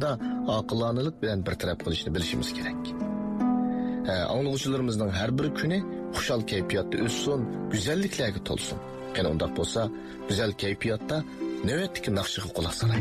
jarayanida aqllanılık bilan bir taraf qilishni bilishimiz kerak. Anglag'uchilarimizning har bir kuni xushal kayfiyatda o'ssin, go'zalliklarga to'lsin. Qani undaq bo'lsa, go'zal kayfiyatda navbatdagi naqshiga quloq soling.